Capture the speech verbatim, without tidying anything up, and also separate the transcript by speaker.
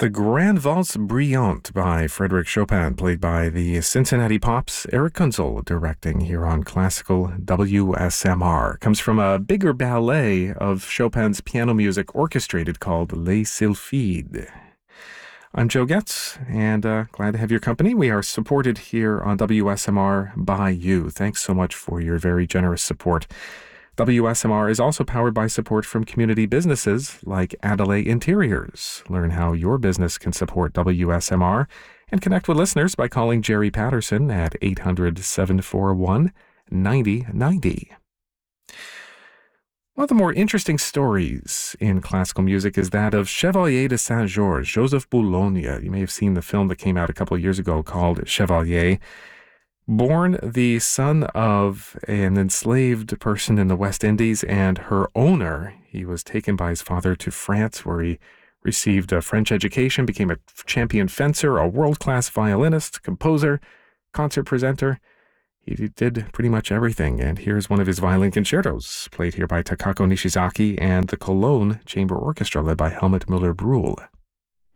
Speaker 1: The Grand Valse Brillante by Frédéric Chopin, played by the Cincinnati Pops, Eric Kunzel, directing here on Classical W S M R, comes from a bigger ballet of Chopin's piano music orchestrated called Les Sylphides. I'm Joe Getz, and uh, glad to have your company. We are supported here on W S M R by you. Thanks so much for your very generous support. W S M R is also powered by support from community businesses like Adelaide Interiors. Learn how your business can support W S M R and connect with listeners by calling Jerry Patterson at eight hundred, seven four one, nine zero nine zero. One of the more interesting stories in classical music is that of Chevalier de Saint-Georges, Joseph Boulogne. You may have seen the film that came out a couple of years ago called Chevalier. Born the son of an enslaved person in the West Indies and her owner, he was taken by his father to France, where he received a French education, became a champion fencer, a world-class violinist, composer, concert presenter. He did pretty much everything, and here's one of his violin concertos, played here by Takako Nishizaki and the Cologne Chamber Orchestra, led by Helmut Müller-Brühl.